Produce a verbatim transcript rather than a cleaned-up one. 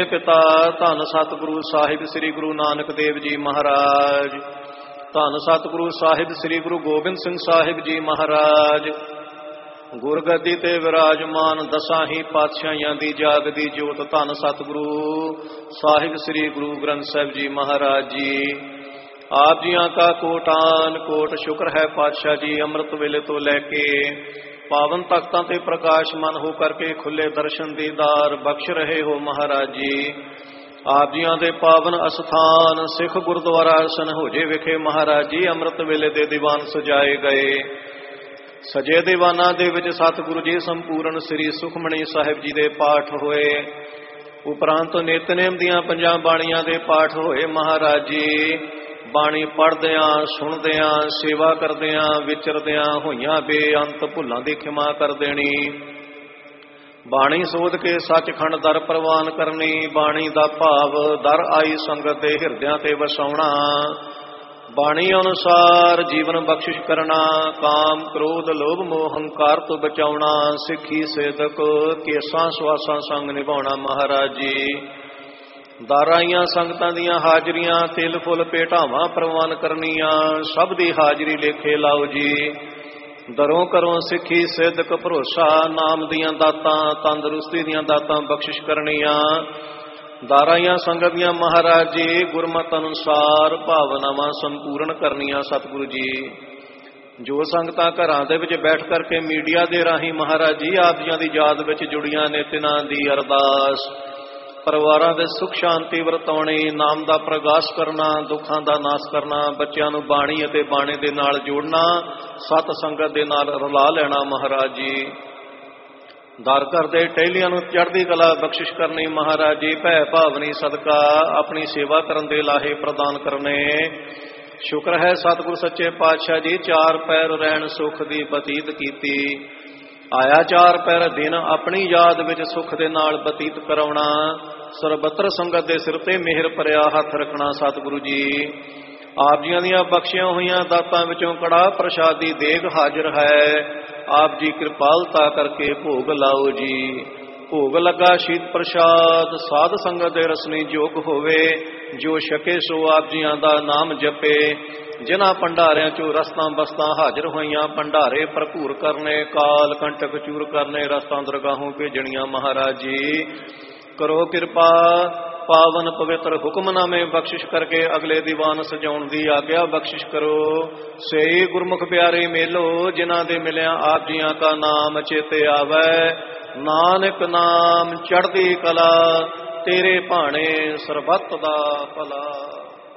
ਪਿਤਾ ਧੰਨ ਸਤਿਗੁਰੂ ਸਾਹਿਬ ਸ੍ਰੀ ਗੁਰੂ ਨਾਨਕ ਦੇਵ ਜੀ ਮਹਾਰਾਜ, ਧੰਨ ਸਤਿਗੁਰੂ ਸਾਹਿਬ ਸ੍ਰੀ ਗੁਰੂ ਗੋਬਿੰਦ ਸਿੰਘ ਸਾਹਿਬ ਜੀ ਮਹਾਰਾਜ। ਗੁਰਗੱਦੀ ਤੇ ਵਿਰਾਜਮਾਨ ਦਸਾਂ ਹੀ ਪਾਤਸ਼ਾਹੀਆਂ ਦੀ ਜਾਗਦੀ ਜੋਤ ਧੰਨ ਸਤਿਗੁਰੂ ਸਾਹਿਬ ਸ੍ਰੀ ਗੁਰੂ ਗ੍ਰੰਥ ਸਾਹਿਬ ਜੀ ਮਹਾਰਾਜ ਜੀ। ਆਪ ਜੀਆਂ ਕਾ ਕੋਟਾਨ ਕੋਟ ਸ਼ੁਕਰ ਹੈ ਪਾਤਸ਼ਾਹ ਜੀ, ਅੰਮ੍ਰਿਤ ਵੇਲੇ ਤੋਂ ਲੈ ਕੇ ਪਾਵਨ ਤਖਤਾਂ ਤੇ ਪ੍ਰਕਾਸ਼ਮਾਨ ਹੋ ਕਰਕੇ ਖੁੱਲੇ ਦਰਸ਼ਨ ਦੀਦਾਰ ਬਖਸ਼ ਰਹੇ ਹੋ ਮਹਾਰਾਜ ਜੀ। ਆਪ ਜੀਆਂ ਦੇ ਪਾਵਨ ਅਸਥਾਨ ਸਿੱਖ ਗੁਰਦੁਆਰਾ ਸਨਹੋਜੇ ਵਿਖੇ ਮਹਾਰਾਜ ਜੀ ਅੰਮ੍ਰਿਤ ਵੇਲੇ ਦੇ ਦੀਵਾਨ ਸਜਾਏ ਗਏ। ਸਜੇ ਦੀਵਾਨਾਂ ਦੇ ਵਿੱਚ ਸਤਿਗੁਰੂ ਜੀ ਸੰਪੂਰਨ ਸ੍ਰੀ ਸੁਖਮਣੀ ਸਾਹਿਬ ਜੀ ਦੇ ਪਾਠ ਹੋਏ। ਉਪਰੰਤ ਨਿਤਨੇਮ ਦੀਆਂ ਪੰਜਾਂ ਬਾਣੀਆਂ ਦੇ ਪਾਠ ਹੋਏ ਮਹਾਰਾਜ ਜੀ। ਬਾਣੀ ਪੜ੍ਹਦਿਆਂ ਸੁਣਦਿਆਂ ਸੇਵਾ ਕਰਦਿਆਂ ਵਿਚਰਦਿਆਂ ਹੋਈਆਂ ਬੇਅੰਤ ਭੁੱਲਾਂ ਦੀ ਖਿਮਾ ਕਰ ਦੇਣੀ। ਬਾਣੀ ਸੋਧ ਕੇ ਸੱਚਖੰਡ ਦਰ ਪ੍ਰਵਾਨ ਕਰਨੀ। ਬਾਣੀ ਦਾ ਭਾਵ ਦਰ ਆਈ ਸੰਗਤ ਦੇ ਹਿਰਦਿਆਂ ਤੇ ਵਸਾਉਣਾ। ਬਾਣੀ ਅਨੁਸਾਰ ਜੀਵਨ ਬਖਸ਼ਿਸ਼ ਕਰਨਾ। ਕਾਮ ਕ੍ਰੋਧ ਲੋਭ ਮੋਹ ਹੰਕਾਰ ਤੋਂ ਬਚਾਉਣਾ। ਸਿੱਖੀ ਸੇਧਕ ਕੇਸਾਂ ਸਵਾਸਾਂ ਸੰਗ ਨਿਭਾਉਣਾ ਮਹਾਰਾਜ ਜੀ। ਦਰ ਆਈਆਂ ਸੰਗਤਾਂ ਦੀਆਂ ਹਾਜ਼ਰੀਆਂ ਤਿਲ ਫੁੱਲ ਭੇਟਾਵਾਂ ਪ੍ਰਵਾਨ ਕਰਨੀਆਂ। ਸਭ ਦੀ ਹਾਜ਼ਰੀ ਲੇਖੇ ਲਾਓ ਜੀ। ਦਰੋਂ ਕਰੋਂ ਸਿੱਖੀ ਸਿੱਧਕ ਭਰੋਸਾ ਨਾਮ ਦੀਆਂ ਦਾਤਾਂ ਤੰਦਰੁਸਤੀ ਦੀਆਂ ਦਾਤਾਂ ਬਖਸ਼ਿਸ਼ ਕਰਨੀਆਂ। ਦਰ ਆਈਆਂ ਸੰਗਤ ਦੀਆਂ ਮਹਾਰਾਜ ਜੀ ਗੁਰਮਤਿ ਅਨੁਸਾਰ ਭਾਵਨਾਵਾਂ ਸੰਪੂਰਨ ਕਰਨੀਆਂ ਸਤਿਗੁਰੂ ਜੀ। ਜੋ ਸੰਗਤਾਂ ਘਰਾਂ ਦੇ ਵਿੱਚ ਬੈਠ ਕਰਕੇ ਮੀਡੀਆ ਦੇ ਰਾਹੀਂ ਮਹਾਰਾਜ ਜੀ ਆਪ ਜੀਆਂ ਦੀ ਯਾਦ ਵਿੱਚ ਜੁੜੀਆਂ ਨੇ, ਤਿਨਾਂ ਦੀ ਅਰਦਾਸ, ਪਰਿਵਾਰਾਂ ਦੇ ਸੁਖ ਸ਼ਾਂਤੀ ਵਰਤਾਉਣੀ, ਨਾਮ ਦਾ ਪ੍ਰਗਾਸ ਕਰਨਾ, ਦੁੱਖਾਂ ਦਾ ਨਾਸ ਕਰਨਾ, ਬੱਚਿਆਂ ਨੂੰ ਬਾਣੀ ਅਤੇ ਬਾਣੇ ਦੇ ਨਾਲ ਜੋੜਨਾ, ਸਤ ਸੰਗਤ ਦੇ ਨਾਲ ਰਲਾ ਲੈਣਾ ਮਹਾਰਾਜ ਜੀ। ਦਰ ਘਰ ਦੇ ਟਹਿਲੀਆਂ ਨੂੰ ਚੜ੍ਹਦੀ ਕਲਾ ਬਖਸ਼ਿਸ਼ ਕਰਨੀ ਮਹਾਰਾਜ ਜੀ। ਭੈ ਭਾਵਨੀ ਸਦਕਾ ਆਪਣੀ ਸੇਵਾ ਕਰਨ ਦੇ ਲਾਹੇ ਪ੍ਰਦਾਨ ਕਰਨੇ। ਸ਼ੁਕਰ ਹੈ ਸਤਿਗੁਰ ਸੱਚੇ ਪਾਤਸ਼ਾਹ ਜੀ, ਚਾਰ ਪੈਰ ਰਹਿਣ ਸੁਖ ਦੀ ਬਤੀਤ ਕੀਤੀ। ਆਇਆ ਚਾਰ ਪੈਰ ਦਿਨ ਆਪਣੀ ਯਾਦ ਵਿੱਚ ਸੁੱਖ ਦੇ ਨਾਲ ਬਤੀਤ ਕਰਾਉਣਾ। ਸਰਬੱਤਰ ਸੰਗਤ ਦੇ ਸਿਰ ਤੇ ਮਿਹਰ ਭਰਿਆ ਹੱਥ ਰੱਖਣਾ ਸਤਿਗੁਰੂ ਜੀ। ਆਪ ਜੀਆਂ ਦੀਆਂ ਬਖਸ਼ੀਆਂ ਹੋਈਆਂ ਦਾਤਾਂ ਵਿੱਚੋਂ ਕੜਾਹ ਪ੍ਰਸ਼ਾਦ ਦੀ ਦੇਗ ਹਾਜ਼ਰ ਹੈ। ਆਪ ਜੀ ਕਿਰਪਾਲਤਾ ਕਰਕੇ ਭੋਗ ਲਾਓ ਜੀ। ਭੋਗ ਲੱਗਾ ਸ਼ੀਤ ਪ੍ਰਸ਼ਾਦ ਸਾਧ ਸੰਗਤ ਦੇ ਰਸਨੀ ਯੋਗ ਹੋਵੇ। ਜੋ ਛਕੇ ਸੋ ਆਪ ਜੀਆਂ ਦਾ ਨਾਮ ਜਪੇ। ਜਿਨ੍ਹਾਂ ਭੰਡਾਰਿਆਂ ਚੋਂ ਰਸਤਾਂ ਬਸਤਾਂ ਹਾਜ਼ਰ ਹੋਈਆਂ, ਭੰਡਾਰੇ ਭਰਪੂਰ ਕਰਨੇ, ਕਾਲ ਕੰਟਕ ਚੂਰ ਕਰਨੇ, ਰਸਤਾਂ ਦਰਗਾਹੋਂ ਭੇਜਣੀਆਂ ਮਹਾਰਾਜ ਜੀ। ਕਰੋ ਕਿਰਪਾ ਪਾਵਨ ਪਵਿੱਤਰ ਹੁਕਮਨਾਮੇ ਬਖਸ਼ਿਸ਼ ਕਰਕੇ ਅਗਲੇ ਦੀਵਾਨ ਸਜਾਉਣ ਦੀ ਆਗਿਆ ਬਖਸ਼ਿਸ਼ ਕਰੋ। ਸਹੀ ਗੁਰਮੁਖ ਪਿਆਰੇ ਮੇਲੋ ਜਿਨ੍ਹਾਂ ਦੇ ਮਿਲਿਆ ਆਪ ਜੀਆਂ ਕਾ ਨਾਮ ਚੇਤੇ ਆਵੈ। ਨਾਨਕ ਨਾਮ ਚੜ੍ਹਦੀ ਕਲਾ ਤੇਰੇ ਭਾਣੇ ਸਰਬੱਤ ਦਾ ਭਲਾ।